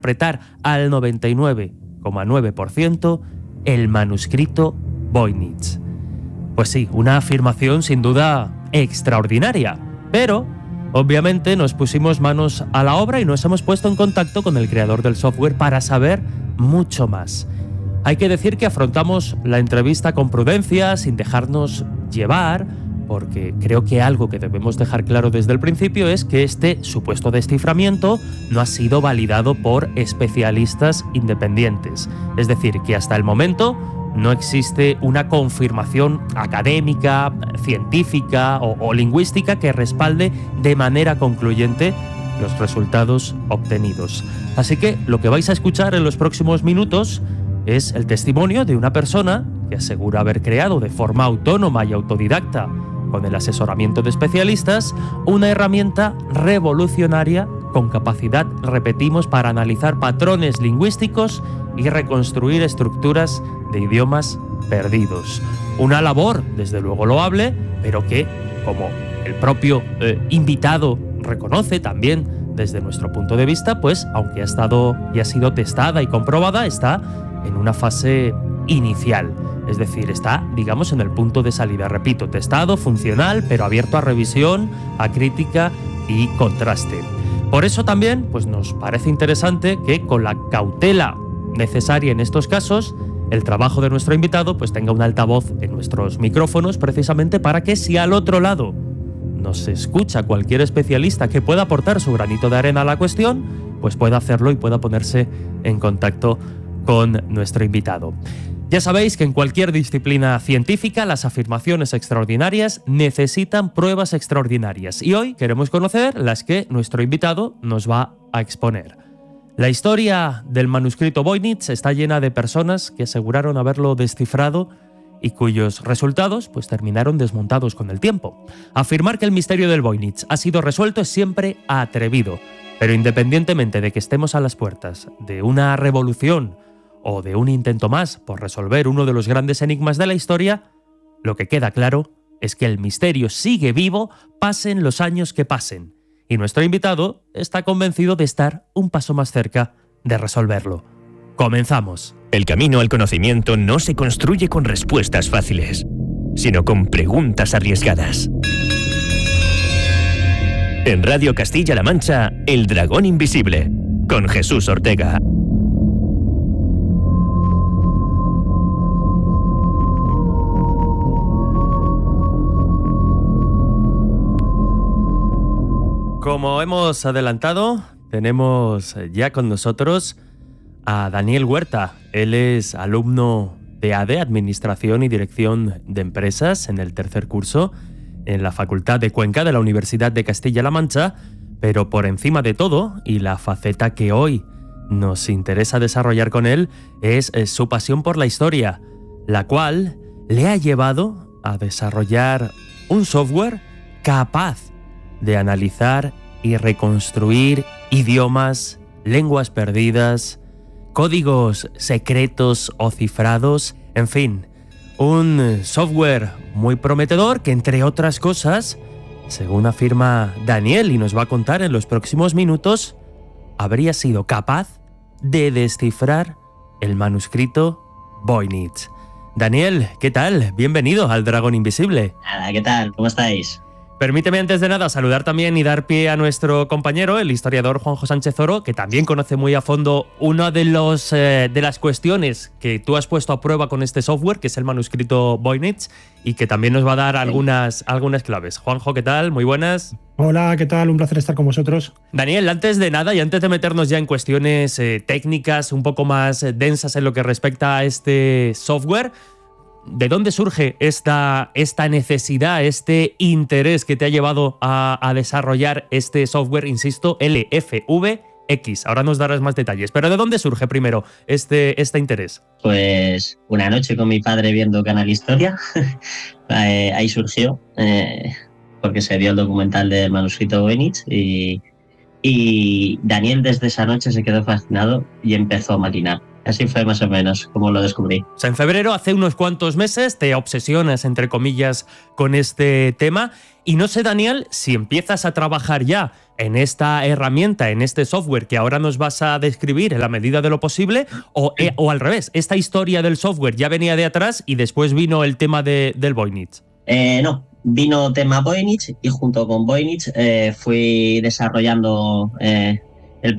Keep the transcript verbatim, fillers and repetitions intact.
interpretar al noventa y nueve coma nueve por ciento el manuscrito Voynich. Pues sí, una afirmación sin duda extraordinaria, pero obviamente nos pusimos manos a la obra y nos hemos puesto en contacto con el creador del software para saber mucho más. Hay que decir que afrontamos la entrevista con prudencia, sin dejarnos llevar, porque creo que algo que debemos dejar claro desde el principio es que este supuesto desciframiento no ha sido validado por especialistas independientes. Es decir, que hasta el momento no existe una confirmación académica, científica o, o lingüística que respalde de manera concluyente los resultados obtenidos. Así que lo que vais a escuchar en los próximos minutos es el testimonio de una persona que asegura haber creado de forma autónoma y autodidacta, con el asesoramiento de especialistas, una herramienta revolucionaria con capacidad, repetimos, para analizar patrones lingüísticos y reconstruir estructuras de idiomas perdidos. Una labor, desde luego, loable, pero que, como el propio eh, invitado reconoce también desde nuestro punto de vista, pues aunque ha estado y ha sido testada y comprobada, está en una fase inicial. Es decir, está, digamos, en el punto de salida. Repito, testado, funcional, pero abierto a revisión, a crítica y contraste. Por eso también, pues nos parece interesante que, con la cautela necesaria en estos casos, el trabajo de nuestro invitado pues tenga un altavoz en nuestros micrófonos, precisamente para que, si al otro lado nos escucha cualquier especialista que pueda aportar su granito de arena a la cuestión, pues pueda hacerlo y pueda ponerse en contacto con nuestro invitado. Ya sabéis que en cualquier disciplina científica las afirmaciones extraordinarias necesitan pruebas extraordinarias, y hoy queremos conocer las que nuestro invitado nos va a exponer. La historia del manuscrito Voynich está llena de personas que aseguraron haberlo descifrado y cuyos resultados pues terminaron desmontados con el tiempo. Afirmar que el misterio del Voynich ha sido resuelto es siempre atrevido, pero independientemente de que estemos a las puertas de una revolución o de un intento más por resolver uno de los grandes enigmas de la historia, lo que queda claro es que el misterio sigue vivo, pasen los años que pasen, y nuestro invitado está convencido de estar un paso más cerca de resolverlo. Comenzamos. El camino al conocimiento no se construye con respuestas fáciles, sino con preguntas arriesgadas. En Radio Castilla-La Mancha, El Dragón Invisible, con Jesús Ortega. Como hemos adelantado, tenemos ya con nosotros a Daniel Huerta. Él es alumno de A D E, Administración y Dirección de Empresas, en el tercer curso, en la Facultad de Cuenca de la Universidad de Castilla-La Mancha, pero por encima de todo, y la faceta que hoy nos interesa desarrollar con él, es, es su pasión por la historia, la cual le ha llevado a desarrollar un software capaz de analizar y reconstruir idiomas, lenguas perdidas, códigos secretos o cifrados, en fin, un software muy prometedor que, entre otras cosas, según afirma Daniel y nos va a contar en los próximos minutos, habría sido capaz de descifrar el manuscrito Voynich. Daniel, ¿qué tal? Bienvenido al Dragón Invisible. Hola, ¿qué tal? ¿Cómo estáis? Permíteme antes de nada saludar también y dar pie a nuestro compañero, el historiador Juanjo Sánchez Oro, que también conoce muy a fondo una de, los, eh, de las cuestiones que tú has puesto a prueba con este software, que es el manuscrito Voynich, y que también nos va a dar algunas, algunas claves. Juanjo, ¿qué tal? Muy buenas. Hola, ¿qué tal? Un placer estar con vosotros. Daniel, antes de nada y antes de meternos ya en cuestiones eh, técnicas un poco más eh, densas en lo que respecta a este software, ¿de dónde surge esta, esta necesidad, este interés que te ha llevado a, a desarrollar este software, insisto, L F V X? Ahora nos darás más detalles, pero ¿de dónde surge primero este, este interés? Pues una noche con mi padre viendo Canal Historia, eh, ahí surgió, eh, porque se vio el documental del manuscrito Voynich y, y Daniel desde esa noche se quedó fascinado y empezó a maquinar. Así fue más o menos como lo descubrí. O sea, en febrero, hace unos cuantos meses, te obsesionas, entre comillas, con este tema. Y no sé, Daniel, si empiezas a trabajar ya en esta herramienta, en este software que ahora nos vas a describir en la medida de lo posible, o, eh, o al revés, esta historia del software ya venía de atrás y después vino el tema de, del Voynich. Eh, no, vino tema Voynich y junto con Voynich eh, fui desarrollando eh,